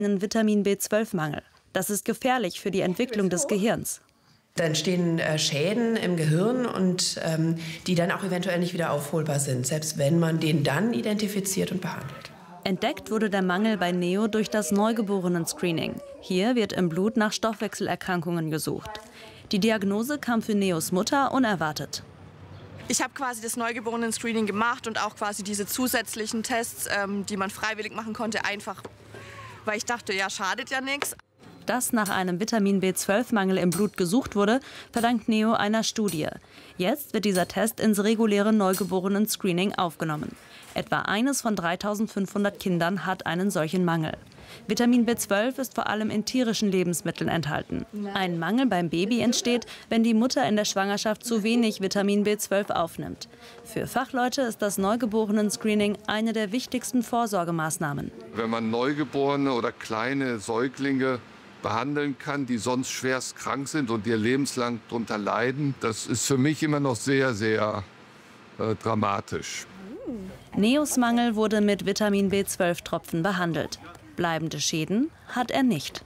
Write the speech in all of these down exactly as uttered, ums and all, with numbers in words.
einen Vitamin B zwölf Mangel. Das ist gefährlich für die Entwicklung des Gehirns. Da entstehen äh, Schäden im Gehirn, und ähm, die dann auch eventuell nicht wieder aufholbar sind, selbst wenn man den dann identifiziert und behandelt. Entdeckt wurde der Mangel bei Neo durch das Neugeborenen-Screening. Hier wird im Blut nach Stoffwechselerkrankungen gesucht. Die Diagnose kam für Neos Mutter unerwartet. Ich habe quasi das Neugeborenen-Screening gemacht und auch quasi diese zusätzlichen Tests, ähm, die man freiwillig machen konnte, einfach, weil ich dachte, ja, schadet ja nichts. Dass nach einem Vitamin B zwölf Mangel im Blut gesucht wurde, verdankt Neo einer Studie. Jetzt wird dieser Test ins reguläre Neugeborenen-Screening aufgenommen. Etwa eines von dreitausendfünfhundert Kindern hat einen solchen Mangel. Vitamin B zwölf ist vor allem in tierischen Lebensmitteln enthalten. Ein Mangel beim Baby entsteht, wenn die Mutter in der Schwangerschaft zu wenig Vitamin B zwölf aufnimmt. Für Fachleute ist das Neugeborenen-Screening eine der wichtigsten Vorsorgemaßnahmen. Wenn man Neugeborene oder kleine Säuglinge behandeln kann, die sonst schwerst krank sind und ihr lebenslang darunter leiden, das ist für mich immer noch sehr, sehr äh, dramatisch. Neos Mangel wurde mit Vitamin B zwölf Tropfen behandelt. Bleibende Schäden hat er nicht.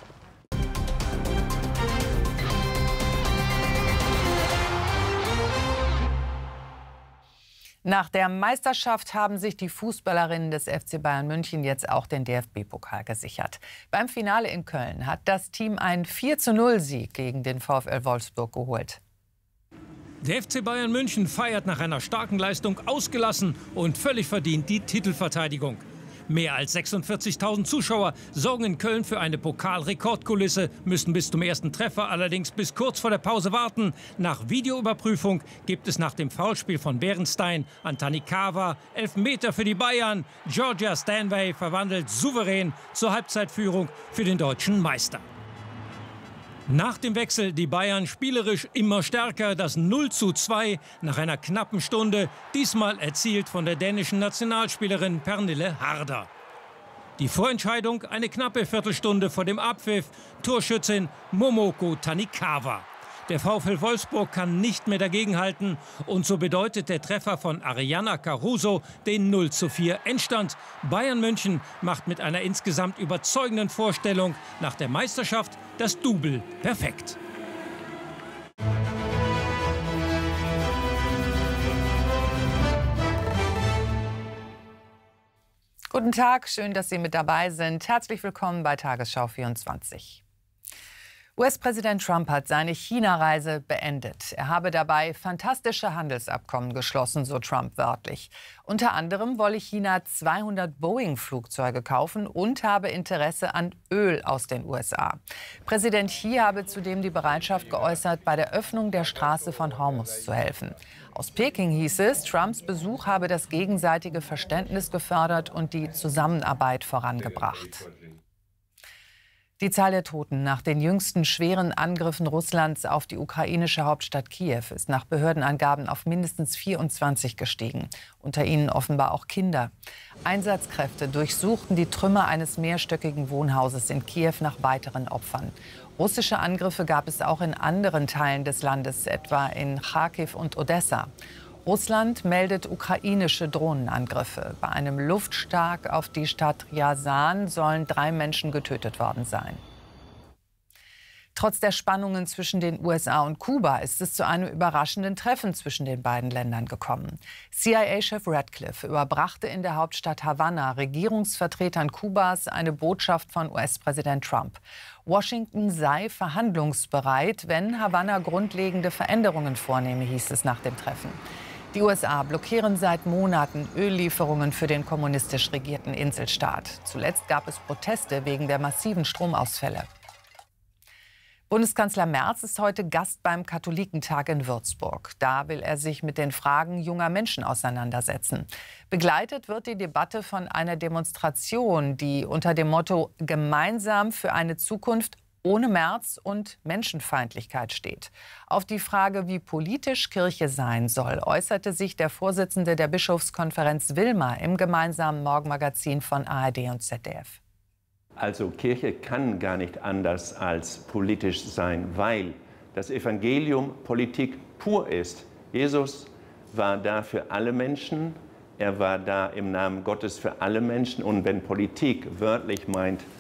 Nach der Meisterschaft haben sich die Fußballerinnen des F C Bayern München jetzt auch den D F B-Pokal gesichert. Beim Finale in Köln hat das Team einen vier zu null Sieg gegen den VfL Wolfsburg geholt. Der F C Bayern München feiert nach einer starken Leistung ausgelassen und völlig verdient die Titelverteidigung. Mehr als sechsundvierzigtausend Zuschauer sorgen in Köln für eine Pokalrekordkulisse, müssen bis zum ersten Treffer allerdings bis kurz vor der Pause warten. Nach Videoüberprüfung gibt es nach dem Foulspiel von Beerenstein an Tanikawa Elfmeter für die Bayern. Georgia Stanway verwandelt souverän zur Halbzeitführung für den deutschen Meister. Nach dem Wechsel die Bayern spielerisch immer stärker, das null zu zwei nach einer knappen Stunde, diesmal erzielt von der dänischen Nationalspielerin Pernille Harder. Die Vorentscheidung eine knappe Viertelstunde vor dem Abpfiff, Torschützin Momoko Tanikawa. Der VfL Wolfsburg kann nicht mehr dagegenhalten und so bedeutet der Treffer von Ariana Caruso den null zu vier Endstand. Bayern München macht mit einer insgesamt überzeugenden Vorstellung nach der Meisterschaft das Double perfekt. Guten Tag, schön, dass Sie mit dabei sind. Herzlich willkommen bei Tagesschau vierundzwanzig. U S-Präsident Trump hat seine China-Reise beendet. Er habe dabei fantastische Handelsabkommen geschlossen, so Trump wörtlich. Unter anderem wolle China zweihundert Boeing-Flugzeuge kaufen und habe Interesse an Öl aus den U S A. Präsident Xi habe zudem die Bereitschaft geäußert, bei der Öffnung der Straße von Hormuz zu helfen. Aus Peking hieß es, Trumps Besuch habe das gegenseitige Verständnis gefördert und die Zusammenarbeit vorangebracht. Die Zahl der Toten nach den jüngsten schweren Angriffen Russlands auf die ukrainische Hauptstadt Kiew ist nach Behördenangaben auf mindestens vierundzwanzig gestiegen. Unter ihnen offenbar auch Kinder. Einsatzkräfte durchsuchten die Trümmer eines mehrstöckigen Wohnhauses in Kiew nach weiteren Opfern. Russische Angriffe gab es auch in anderen Teilen des Landes, etwa in Charkiw und Odessa. Russland meldet ukrainische Drohnenangriffe. Bei einem Luftschlag auf die Stadt Ryazan sollen drei Menschen getötet worden sein. Trotz der Spannungen zwischen den U S A und Kuba ist es zu einem überraschenden Treffen zwischen den beiden Ländern gekommen. C I A-Chef Ratcliffe überbrachte in der Hauptstadt Havanna Regierungsvertretern Kubas eine Botschaft von U S-Präsident Trump. Washington sei verhandlungsbereit, wenn Havanna grundlegende Veränderungen vornehme, hieß es nach dem Treffen. Die U S A blockieren seit Monaten Öllieferungen für den kommunistisch regierten Inselstaat. Zuletzt gab es Proteste wegen der massiven Stromausfälle. Bundeskanzler Merz ist heute Gast beim Katholikentag in Würzburg. Da will er sich mit den Fragen junger Menschen auseinandersetzen. Begleitet wird die Debatte von einer Demonstration, die unter dem Motto Gemeinsam für eine Zukunft ohne Merz und Menschenfeindlichkeit steht. Auf die Frage, wie politisch Kirche sein soll, äußerte sich der Vorsitzende der Bischofskonferenz Wilmer im gemeinsamen Morgenmagazin von A R D und Z D F. Also Kirche kann gar nicht anders als politisch sein, weil das Evangelium Politik pur ist. Jesus war da für alle Menschen, er war da im Namen Gottes für alle Menschen. Und wenn Politik wörtlich meint,